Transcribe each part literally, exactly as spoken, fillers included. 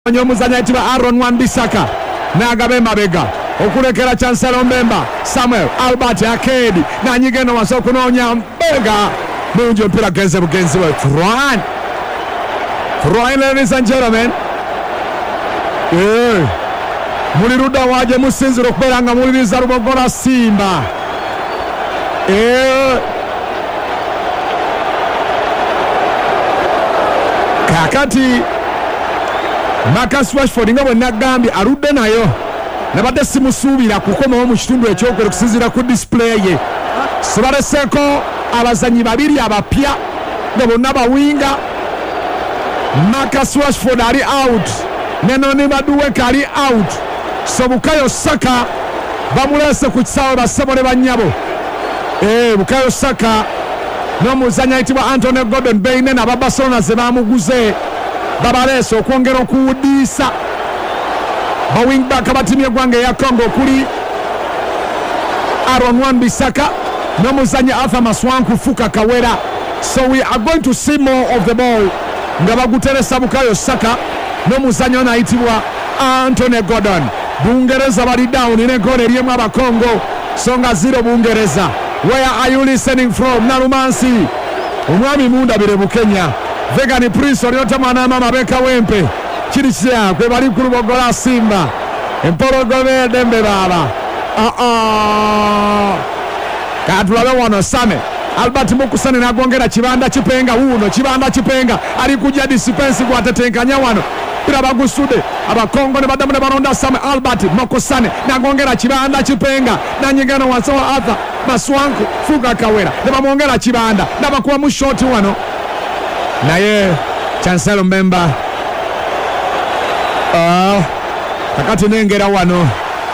Omuzanyi ayitibwa Aaron Wan-Bissaka n'agaba emabega okulekera Chancellor Mbemba. Samuel Albert Akedi n'anyiga eno wansi okunoonya Mbega mulungi omupiira genze bugenzi bwe Tron Tron, ladies and gentlemen. Eh, muli ludda waje musinzira okubeera nga muliriza Lubogola Simba. Eh, kakati Marcus Rashford nga bwe nagambye aludde nayo nabadde simusuubira kukomawo mu kitundu ekyokero okusinziira ku display ye. Sibaleseko abazanyi babiri abapya nga bonna bawinga. Marcus Rashford ali out ne Noni Madueke ali out, so Bukayo Saka bamulese ku kisaawe bassebo ne bannyabo. Eh, Bukayo Saka n'omuzanyi ayitibwa Anthony Gordon Beine n'aba Barcelona ze bamuguze babalese okwongera okuwudiisa bawingback abatimye eggwanga eya Congo okuli Aaron Wan-Bissaka n'omuzanyi Arthur Maswanku Fuka Kawera. So we are going to see more of the ball nga baguteresa Bukayo Saka n'omuzanyi ono ayitibwa Anthony Gordon. Bungereza bali down ne goal eriemu abakongo so nga zero Bungereza. Where are you listening from? Nalumansi omwami mundabire mu Kenya. Vegan Prince oliota mwana mama beka wempe kiri kya kwe bali ku Lubogola Simba empologome dembe baba. Ah ah katulabe wano Same Albert Mukusane nagongera kibanda kipenga wuno kibanda kipenga ali kujja dispense kwatetenkanya wano pira bagusude abakongo ne badamu ne balonda Same Albert Mukusane nagongera kibanda kipenga nanyigana wanso wa Arthur Maswanku Fuka Kawera ne bamongera kibanda nabakuwa mu short wano naye Chancellor Mbemba. Ah, kakati nengera wano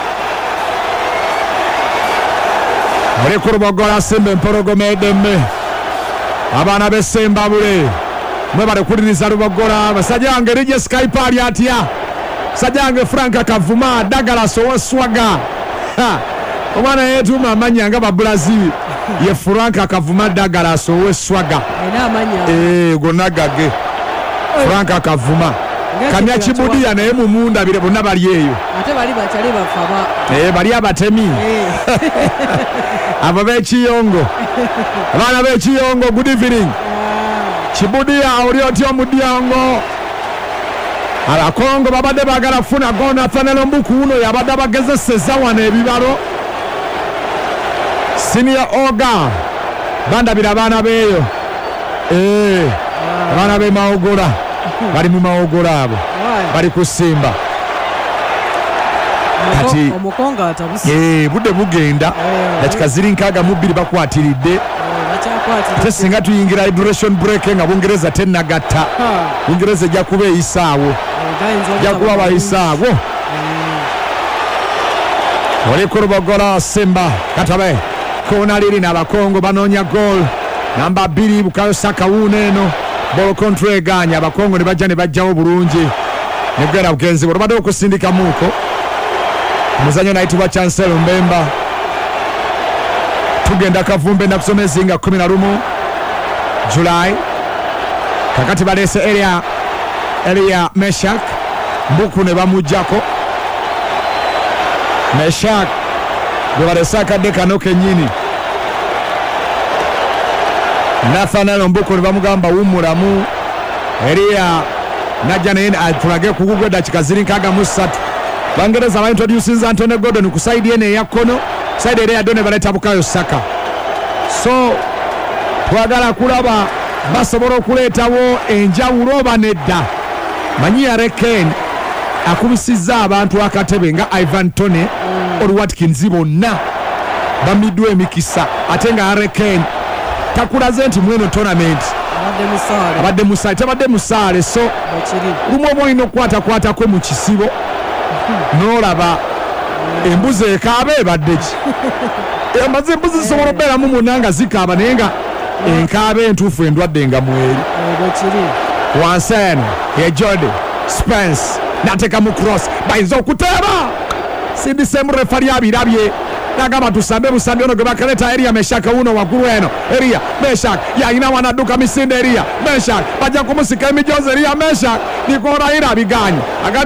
muri ku Lubogola Simba empologome edemme abaana b'Esemba bule mwe bali kuliriza Lubogola. Basajja wange Rije Skype ali atya, basajja wange Frank Kavuma Douglas Owaswaga omwana yeetuma amanya nga ba Brazil ye Frank Kavuma Douglas Owaswaga eh gonagage Frank Kavuma Kamya Kibudia naye mumunda bire bonna bali eyo ate bali bachali bafaba eh bali abatemi abo b'Ekiyongo abana b'Ekiyongo. Good evening Kibudia oli otyo Mudyango abakongo babadde bagala funa gona Fanelo Mbuku uno yabadde bagezeseza wano ebibalo Senior Oga bandabira abaana beeyo eh abaana be Maogola bali mu Maogola abo bali ku Simba kati omukonga atabusi eh budde bugenda dakika ziri nkaaga mu bbiri bakwatiridde ate singa tuyingira hydration break nga Bungereza tennagatta Bungereza ejja kuba eyisaawo ejja kuba bayisaawo oli ku Lubogola Simba katabe kona liri n'abakongo banoonya goal namba bbiri Bukayo Saka wuuno eno ball control eganya abakongo ne bajja ne bajjawo bulungi ne gwera bugenzi olubadde okusindika muuko omuzanyo nayitibwa Chancellor Mbemba. Tugenda Kavumbe na kusoma ezinga kumi na lumu July kakati balese Elia Elia Meshak Mbuku ne bamujjako Meshak gwe balese akadde kano kennyini Nathaniel Mbuku ne bamugamba wumulamu. Elia najja naye atulage ku Google dakika ziri nkaaga mu ssatu. Bangereza ba introducing Anthony Gordon ku side ene ya kono side ere ya done baleta Bukayo Saka. So twagala kulaba basobola okuleetawo enjawulo oba nedda. Manyi Harry Kane akubisizza abantu akatebe nga Ivan Toney mm. Oli Watkins bonna bamiddwa emikisa ate nga Harry Kane takulaze nti mweno tournament abadde musaale tabadde musaale so lumu oba olina okukwatakwatako mu kisibo n'olaba embuzi ekaaba ebadde ki emaze embuzi zisobola okubeeramu munna nga zikaaba naye nga enkaaba entuufu endwadde nga mweri wansi eno ye Jordan Spence n'ateeka mu cross bayinza okuteeba sindisemu refari abirabye nagamba tusambe busambi ono gwe bakaleta Elia Meshaka uno waggulu eno Elia Meshak yalina wanadduka misinde Elia Meshak bajja kumusika emijozi Elia Meshak Nico Raila abiganye